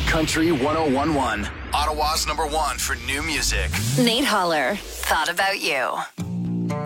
Country 1011. Ottawa's #1 for new music. Nate Holler, Thought About You.